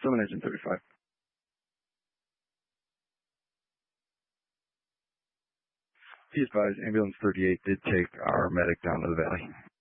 Summon engine 35. Be advised, ambulance 38 did take our medic down to the valley.